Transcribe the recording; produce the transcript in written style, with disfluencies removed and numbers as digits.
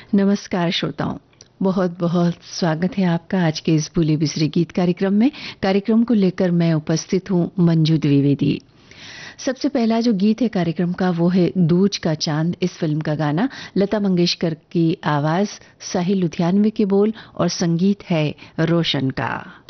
नमस्कार श्रोताओं, बहुत बहुत स्वागत है आपका आज के इस भूले बिसरे गीत कार्यक्रम में। कार्यक्रम को लेकर मैं उपस्थित हूं मंजू द्विवेदी। सबसे पहला जो गीत है कार्यक्रम का वो है दूज का चांद। इस फिल्म का गाना लता मंगेशकर की आवाज, साहिल लुधियानवी के बोल और संगीत है रोशन का।